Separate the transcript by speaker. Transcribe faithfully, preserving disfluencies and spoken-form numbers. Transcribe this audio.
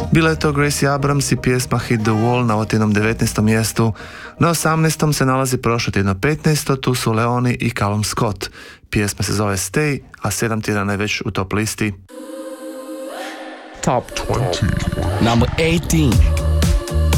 Speaker 1: Bila je to Gracie Abrams i pjesma Hit the Wall na otinom devetnaestom mjestu. Na osamnaestom se nalazi prošlotjedno petnaesto, tu su Leoni i Callum Scott. Pjesma se zove Stay, a sedam tjedana je već u top listi.
Speaker 2: Top twenty. Number eighteen.